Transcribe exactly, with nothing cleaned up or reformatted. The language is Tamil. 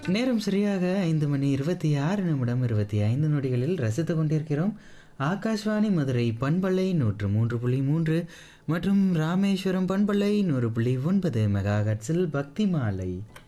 நேரம் சரியாக ஐந்து மணி இருபத்தி ஆறு நிமிடம் இருபத்தி ஐந்து நொடிகளில் ரசித்துக் கொண்டிருக்கிறோம். ஆகாஷ்வாணி மதுரை பண்பலை நூற்று மூன்று புள்ளி மூன்று மற்றும் ராமேஸ்வரம் பண்பலை நூறு புள்ளி ஒன்பது மெகா ஹெர்ட்ஸில் பக்தி மாலை.